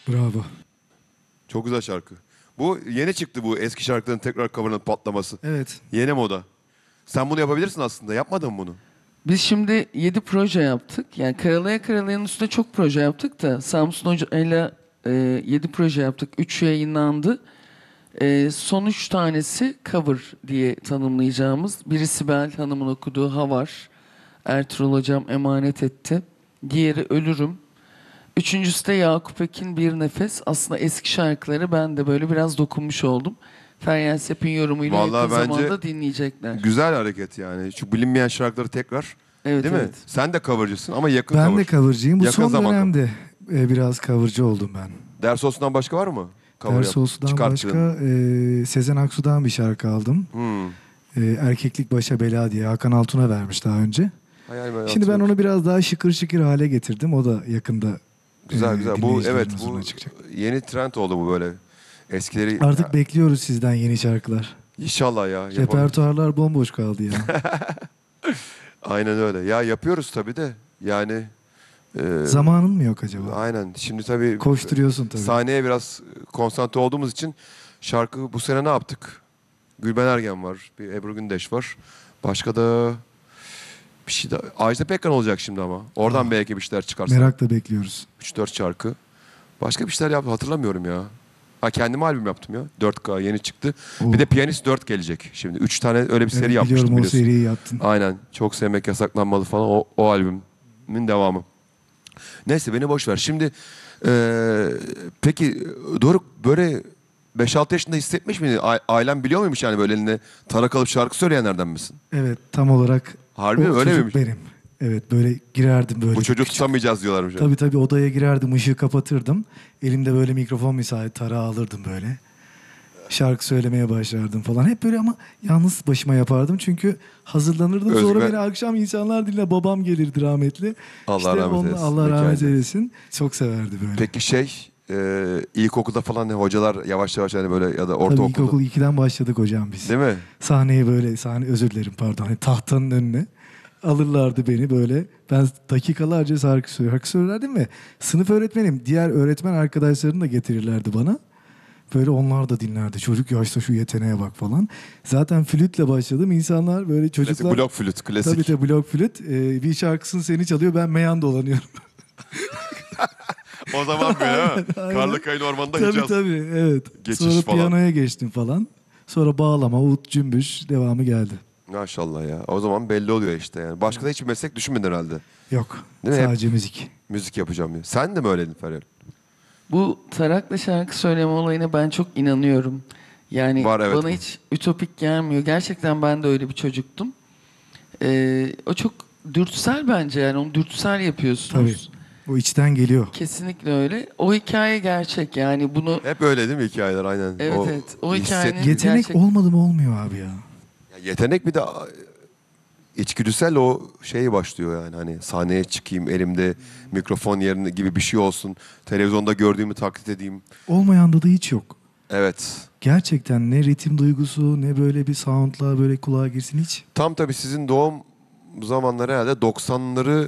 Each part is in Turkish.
Bravo. Çok güzel şarkı. Bu yeni çıktı, bu eski şarkıların tekrar coverlanıp patlaması. Evet. Yeni moda. Sen bunu yapabilirsin aslında. Yapmadın mı bunu? Biz şimdi 7 proje yaptık. Yani Karalaya Karalaya'nın üstüne çok proje yaptık da Samsun Hoca'yla 7 proje yaptık. 3 yayınlandı. Son 3 tanesi cover diye tanımlayacağımız. Biri Sibel Hanım'ın okuduğu Havar. Ertuğrul Hocam emanet etti. Diğeri Ölürüm. Üçüncüsü de Yakup Ekin Bir Nefes. Aslında eski şarkıları ben de böyle biraz dokunmuş oldum. Feryal Sep'in yorumuyla Vallahi yakın bence zamanda dinleyecekler. Güzel hareket yani. Şu bilinmeyen şarkıları tekrar. Evet, Değil mi? evet. Sen de covercısın ama yakın Ben cover. de covercıyım. Bu Yakın son zaman dönemde biraz covercı oldum ben. Ders olsundan başka var mı? Cover Ders olsudan çıkarttığın. başka Sezen Aksu'dan bir şarkı aldım. Erkeklik Başa Bela diye Hakan Altun'a vermiş daha önce. Şimdi ben onu biraz daha şıkır şıkır hale getirdim. O da yakında güzel güzel. Bu dinleyicilerin evet, huzuruna bu çıkacak. yeni trend oldu bu böyle. Eskileri Artık bekliyoruz sizden yeni şarkılar. İnşallah ya. yapalım. Repertuarlar bomboş kaldı ya. Aynen öyle. Ya yapıyoruz tabii de. Yani Zamanın mı yok acaba? aynen. Şimdi tabii Koşturuyorsun tabii. sahneye biraz konsantre olduğumuz için şarkı bu sene ne yaptık? Gülben Ergen var, bir Ebru Gündeş var. Başka da bir şey daha. Ajda Pekkan olacak şimdi ama. Oradan belki bir şeyler çıkarsa. Merakla bekliyoruz. 3-4 şarkı. Başka bir şeyler yaptım, hatırlamıyorum ya. Ha, kendime albüm yaptım ya. 4K yeni çıktı. Oo. Bir de Piyanist 4 gelecek şimdi. 3 tane öyle bir seri Evet, yapmıştım biliyorum o biliyorsun. seriyi yaptın. Aynen. Çok sevmek yasaklanmalı falan. O albümün devamı. Neyse, beni boş ver. Şimdi peki Doruk böyle 5-6 yaşında hissetmiş miydin? Ailen biliyor muymuş yani böyle eline tarak alıp şarkı söyleyenlerden misin? Evet, tam olarak Harbi mi? o Öyle çocuk miymiş? benim. Evet, böyle girerdim böyle. Bu çocuğu küçük- tutamayacağız diyorlarmış. Tabii tabii, odaya girerdim, ışığı kapatırdım. Elimde böyle mikrofon misali tarağı alırdım böyle. Şarkı söylemeye başlardım falan. Hep böyle ama yalnız başıma yapardım. Çünkü hazırlanırdım. Sonra Özgür- beni akşam insanlar dinle, babam gelirdi rahmetli. Allah İşte rahmet onunla- eylesin. Allah rahmet Mekanı. eylesin. Çok severdi böyle. Peki ilkokulda falan hocalar yavaş yavaş hani böyle ya da Tabii ortaokulda. ilkokul 2'den başladık hocam biz. Değil mi? Sahneye böyle, özür dilerim pardon. Hani tahtanın önüne alırlardı beni böyle. Ben dakikalarca şarkı söylerdim ve sınıf öğretmenim, diğer öğretmen arkadaşlarını da getirirlerdi bana. Böyle onlar da dinlerdi. Çocuk yaşta şu yeteneğe bak falan. Zaten flütle başladım. İnsanlar böyle çocuklar... Klasik blok flüt, klasik. Tabii tabii, blok flüt. Bir şarkısını seni çalıyor, ben meyan dolanıyorum. O zaman böyle ha. Aynen. Karlıkayın ormanında Tabii Hicaz. tabii, evet. Geçiş Sonra falan. piyanoya geçtim falan. Sonra bağlama, ut, cümbüş devamı geldi. Maşallah ya. O zaman belli oluyor işte yani. Başka da hiçbir meslek düşünmedin herhalde. Yok, Değil mi? sadece müzik. Müzik yapacağım diye. Sen de mi öyleydin Feryal? Bu tarakla şarkı söyleme olayına ben çok inanıyorum. Yani Var, evet. bana hiç ütopik gelmiyor. Gerçekten ben de öyle bir çocuktum. O çok dürtüsel bence, yani onu dürtüsel yapıyorsunuz. O içten geliyor. Kesinlikle öyle. O hikaye gerçek, yani bunu Hep öyle değil mi hikayeler, aynen. Evet, evet. O hikayenin- Yetenek gerçek- olmadı mı olmuyor abi ya. Ya yetenek bir de içgüdüsel o şey başlıyor yani, hani sahneye çıkayım, elimde mikrofon yerine gibi bir şey olsun. Televizyonda gördüğümü taklit edeyim. Olmayanda da hiç yok. Evet. Gerçekten ne ritim duygusu, ne böyle bir soundla böyle kulağa girsin hiç. Tam tabii sizin doğum zamanları herhalde 90'ları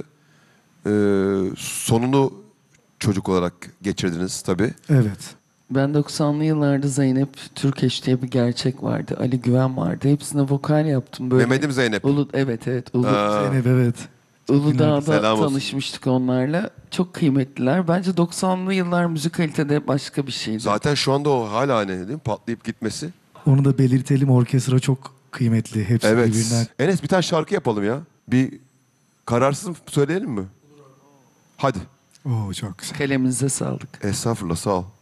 sonunu çocuk olarak geçirdiniz tabii. Evet. ben 90'lı yıllarda Zeynep Türkeş diye bir gerçek vardı. Ali Güven vardı. Hepsine vokal yaptım böyle. Mehmet'im Zeynep. Evet. Zeynep, evet. Uludağ'da Selam olsun. tanışmıştık onlarla. Çok kıymetliler. Bence 90'lı yıllar müzikalitede başka bir şeydi. Zaten şu anda o hala hani değil mi? Patlayıp gitmesi. Onu da belirtelim, orkestra çok kıymetli. Hepsi Evet. birbirinden. Enes, bir tane şarkı yapalım ya. Bir kararsız söyleyelim mi? Hadi. Oo, çok güzel. Kaleminize sağlık. Estağfurullah, sağ ol.